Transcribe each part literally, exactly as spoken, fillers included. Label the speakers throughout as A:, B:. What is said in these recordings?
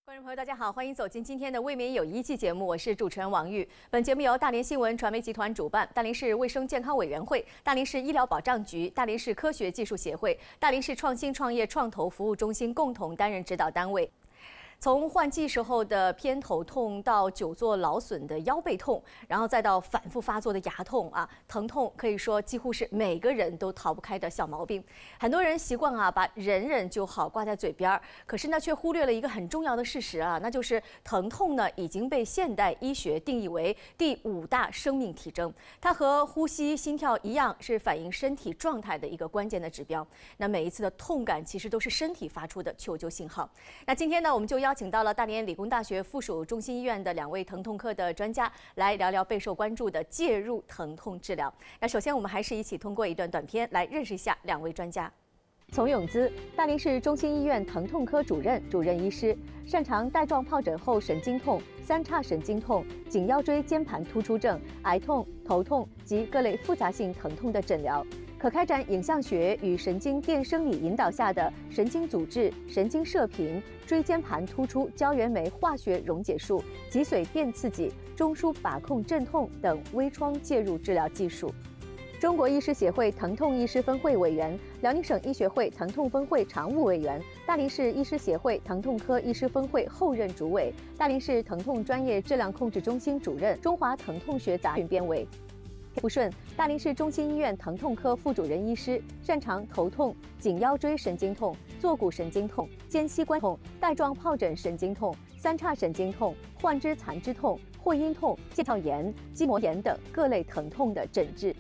A: 观众朋友，大家好，欢迎走进今天的《未免有一期节目，我是主持人王玉。本节目由大连新闻传媒集团主办，大连市卫生健康委员会、大连市医疗保障局、大连市科学技术协会、大连市创新创业创投服务中心共同担任指导单位。 从换季时候的偏头痛，到久坐劳损的腰背痛，然后再到反复发作的牙痛啊，疼痛可以说几乎是每个人都逃不开的小毛病。很多人习惯啊把忍忍就好挂在嘴边儿，可是呢却忽略了一个很重要的事实啊，那就是疼痛呢已经被现代医学定义为第五大生命体征，它和呼吸、心跳一样，是反映身体状态的一个关键的指标。那每一次的痛感其实都是身体发出的求救信号。那今天呢，我们就要。 邀请到了大连理工大学附属中心医院的两位疼痛科的专家来聊聊备受关注的介入疼痛治疗。那首先，我们还是一起通过一段短片来认识一下两位专家。丛永姿，大连市中心医院疼痛科主任、主任医师，擅长带状疱疹后神经痛、三叉神经痛、颈腰椎间盘突出症、癌痛、头痛及各类复杂性疼痛的诊疗。 可开展影像学与神经电生理引导下的神经阻滞、神经射频、椎间盘突出胶原酶化学溶解术、脊髓电刺激、中枢把控镇痛等微创介入治疗技术。中国医师协会疼痛医师分会委员、辽宁省医学会疼痛分会常务委员、大连市医师协会疼痛科医师分会后任主委、大连市疼痛专业质量控制中心主任、中华疼痛学杂讯编委。 胡顺，大连市中心医院疼痛科副主任医师，擅长头痛、颈腰椎神经痛、坐骨神经痛、肩膝关痛、带状疱疹神经痛、三叉神经痛、患肢残肢痛、会阴痛、腱鞘炎、筋膜炎等各类疼痛的诊治。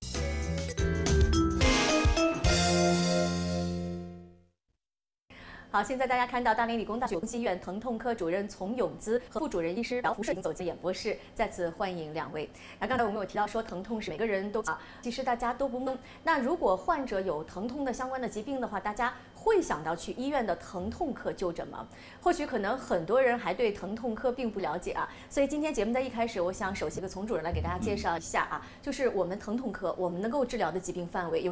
A: 好，现在大家看到大连理工大学中心医院疼痛科主任丛永姿和副主任医师姚福顺走进演播室，再次欢迎两位。那刚才我们有提到说疼痛是每个人都啊，其实大家都不懵。那如果患者有疼痛的相关的疾病的话，大家会想到去医院的疼痛科就诊吗？或许可能很多人还对疼痛科并不了解啊，所以今天节目的一开始，我想首先个丛主任来给大家介绍一下啊，就是我们疼痛科我们能够治疗的疾病范围有。